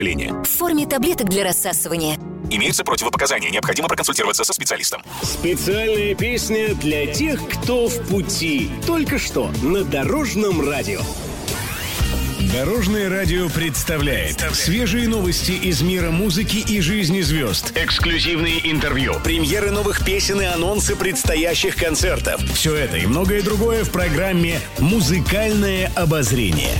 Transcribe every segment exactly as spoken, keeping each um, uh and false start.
Линия. В форме таблеток для рассасывания. Имеются противопоказания. Необходимо проконсультироваться со специалистом. Специальная песня для тех, кто в пути. Только что на Дорожном радио. Дорожное радио представляет свежие новости из мира музыки и жизни звезд. Эксклюзивные интервью, премьеры новых песен и анонсы предстоящих концертов. Все это и многое другое в программе «Музыкальное обозрение».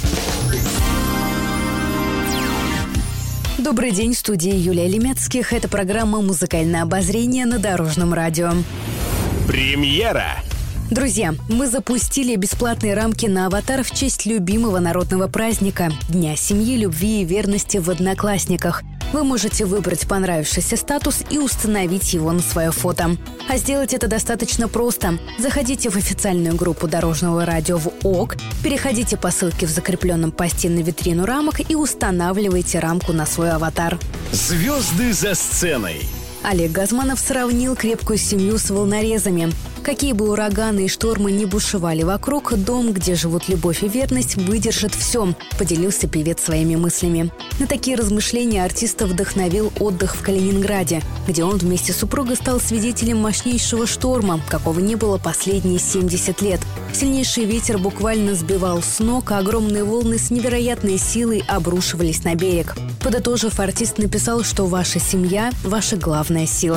Добрый день, в студии Юлия Лемецких. Это программа «Музыкальное обозрение» на Дорожном радио. Премьера! Друзья, мы запустили бесплатные рамки на «Аватар» в честь любимого народного праздника – Дня семьи, любви и верности в Одноклассниках. Вы можете выбрать понравившийся статус и установить его на свое фото. А сделать это достаточно просто. Заходите в официальную группу Дорожного радио в ОК, переходите по ссылке в закрепленном посте на витрину рамок и устанавливайте рамку на свой аватар. Звезды за сценой. Олег Газманов сравнил крепкую семью с волнорезами. Какие бы ураганы и штормы ни бушевали вокруг, дом, где живут любовь и верность, выдержит все, поделился певец своими мыслями. На такие размышления артиста вдохновил отдых в Калининграде, где он вместе с супругой стал свидетелем мощнейшего шторма, какого не было последние семьдесят лет. Сильнейший ветер буквально сбивал с ног, а огромные волны с невероятной силой обрушивались на берег. Подытожив, артист написал, что ваша семья – ваша главная сила.